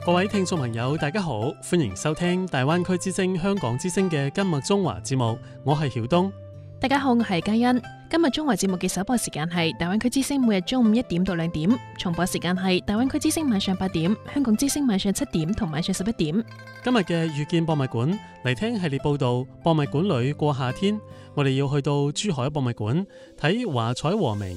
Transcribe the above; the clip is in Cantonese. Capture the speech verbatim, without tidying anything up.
各位聽眾朋友大家好，歡迎收聽大灣區之聲香港之聲嘅今日中華節目，我係曉東。 大家好，我係嘉欣。今日中華節目嘅首播時間係大灣區之聲每日中午一點到兩點，重播時間係大灣區之聲晚上八點，香港之聲晚上七點同晚上十一點。 今日嘅遇見博物館嚟聽系列報道，博物館裏過夏天，我哋要去到珠海博物館睇華彩和鳴